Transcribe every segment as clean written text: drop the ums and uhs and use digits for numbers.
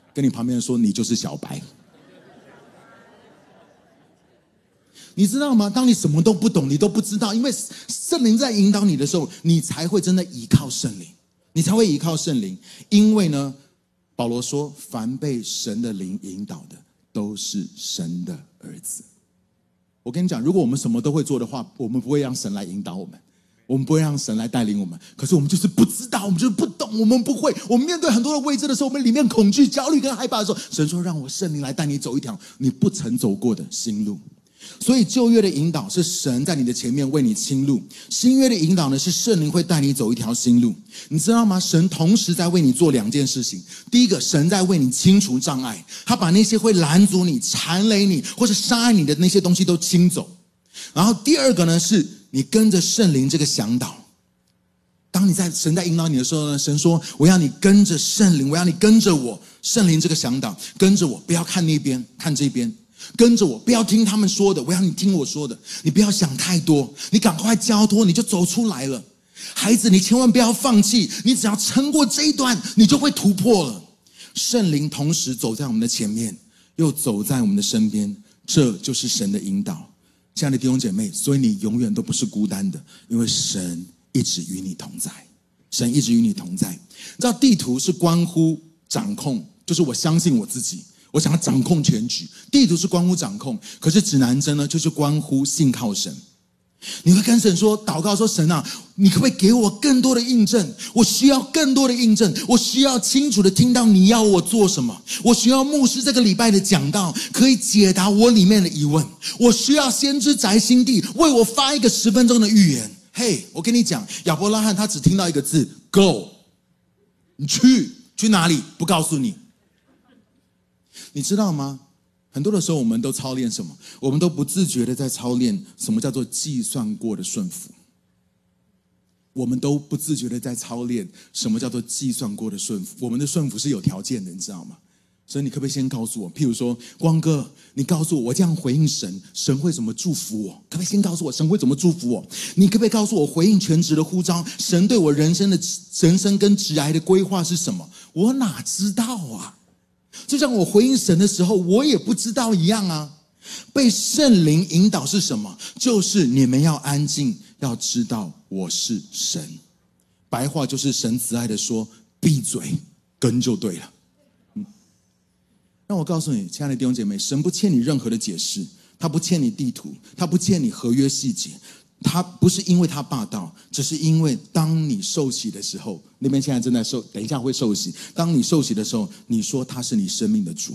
跟你旁边人说，你就是小白。你知道吗？当你什么都不懂，你都不知道，因为圣灵在引导你的时候，你才会真的依靠圣灵，你才会依靠圣灵。因为呢，保罗说，凡被神的灵引导的，都是神的儿子。我跟你讲，如果我们什么都会做的话，我们不会让神来引导我们，我们不会让神来带领我们。可是我们就是不知道，我们就是不懂，我们不会。我们面对很多的未知的时候，我们里面恐惧、焦虑跟害怕的时候，神说，让我圣灵来带你走一条你不曾走过的新路。所以旧约的引导是神在你的前面为你清路，新约的引导呢是圣灵会带你走一条新路。你知道吗？神同时在为你做两件事情。第一个，神在为你清除障碍，他把那些会拦阻你、缠累你或是伤害你的那些东西都清走。然后第二个呢，是你跟着圣灵这个向导。当你神在引导你的时候呢，神说，我要你跟着圣灵，我要你跟着我，圣灵这个向导，跟着我，不要看那边，看这边。跟着我，不要听他们说的，我要你听我说的。你不要想太多，你赶快交托，你就走出来了。孩子，你千万不要放弃，你只要撑过这一段，你就会突破了。圣灵同时走在我们的前面，又走在我们的身边，这就是神的引导。亲爱的弟兄姐妹，所以你永远都不是孤单的，因为神一直与你同在，神一直与你同在。知道地图是关乎掌控，就是我相信我自己，我想要掌控全局。地图是关乎掌控，可是指南针呢，就是关乎信靠神。你会跟神说，祷告说，神啊，你可不可以给我更多的印证？我需要更多的印证，我需要清楚的听到你要我做什么。我需要牧师这个礼拜的讲道可以解答我里面的疑问。我需要先知宅新地为我发一个10分钟的预言。嘿，我跟你讲，亚伯拉罕他只听到一个字 ，Go， 你去哪里？不告诉你。你知道吗？很多的时候我们都操练什么？我们都不自觉的在操练什么叫做计算过的顺服。我们都不自觉的在操练什么叫做计算过的顺服。我们的顺服是有条件的，你知道吗？所以你可不可以先告诉我，譬如说，光哥，你告诉我，我这样回应神，神会怎么祝福我？可不可以先告诉我，神会怎么祝福我？你可不可以告诉我，回应全职的呼召，神对我人生跟职涯的规划是什么？我哪知道啊？就像我回应神的时候，我也不知道一样啊。被圣灵引导是什么？就是你们要安静，要知道我是神。白话就是神慈爱的说，闭嘴，跟就对了。让我告诉你，亲爱的弟兄姐妹，神不欠你任何的解释，他不欠你地图，他不欠你合约细节，他不是因为他霸道，只是因为当你受洗的时候，那边现在正在受，等一下会受洗。当你受洗的时候，你说他是你生命的主。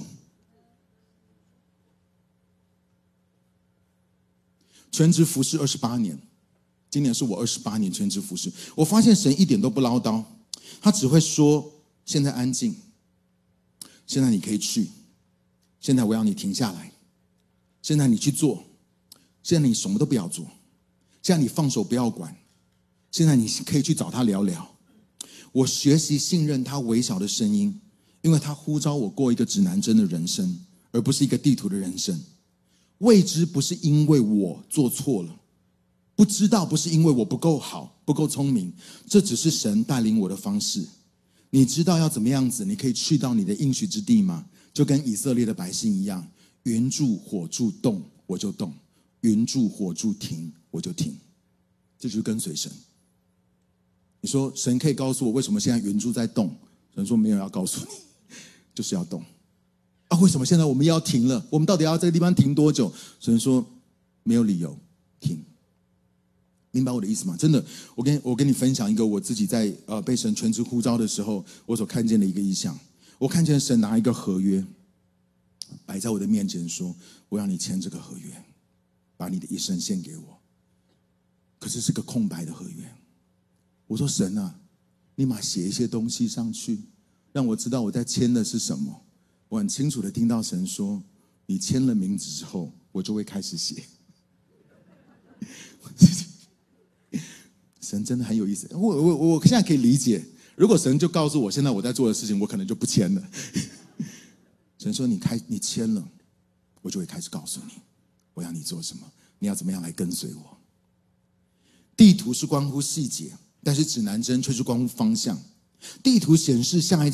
全职服侍28年，今年是我28年全职服侍。我发现神一点都不唠叨，他只会说：现在安静，现在你可以去，现在我要你停下来，现在你去做，现在你什么都不要做。现在你放手不要管，现在你可以去找他聊聊。我学习信任他微小的声音，因为他呼召我过一个指南针的人生，而不是一个地图的人生。未知不是因为我做错了，不知道不是因为我不够好，不够聪明，这只是神带领我的方式。你知道要怎么样子，你可以去到你的应许之地吗？就跟以色列的百姓一样，云柱火柱动，我就动；云柱火柱停，我就停。这就是跟随神。你说神可以告诉我为什么现在云柱在动？神说没有要告诉你，就是要动。啊，为什么现在我们要停了？我们到底要在这个地方停多久？神说没有理由，停。明白我的意思吗？真的，我跟你分享一个我自己在被神全职呼召的时候，我所看见的一个意象。我看见神拿一个合约摆在我的面前，说：我要你签这个合约，把你的一生献给我。可是是个空白的合约。我说：神啊，立马写一些东西上去，让我知道我在签的是什么。我很清楚的听到神说：你签了名字之后，我就会开始写。神真的很有意思。我现在可以理解，如果神就告诉我现在我在做的事情，我可能就不签了。神说你签了，我就会开始告诉你我要你做什么，你要怎么样来跟随我。地图是关乎细节，但是指南针却是关乎方向。地图显示下一